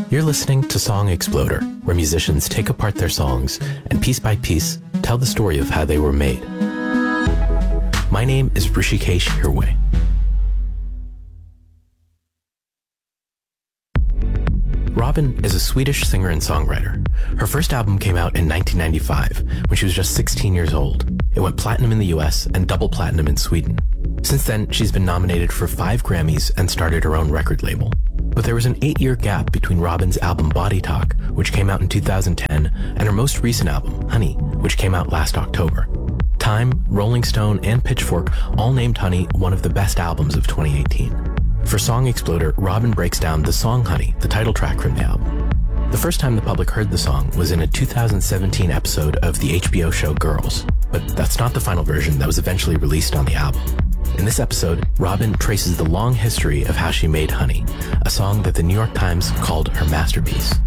You're listening to Song Exploder, where musicians take apart their songs and piece by piece tell the story of how they were made. My name is Rishikesh Hirway. Robyn is a Swedish singer and songwriter. Her first album came out in 1995, when she was just 16 years old. It went platinum in the US and double platinum in Sweden. Since then, she's been nominated for 5 Grammys and started her own record label. But there was an 8-year gap between Robyn's album Body Talk, which came out in 2010, and her most recent album, Honey, which came out last October. Time, Rolling Stone, and Pitchfork all named Honey one of the best albums of 2018. For Song Exploder, Robyn breaks down the song Honey, the title track from the album. The first time the public heard the song was in a 2017 episode of the HBO show Girls, but that's not the final version that was eventually released on the album. In this episode, Robyn traces the long history of how she made Honey, a song that the New York Times called her masterpiece.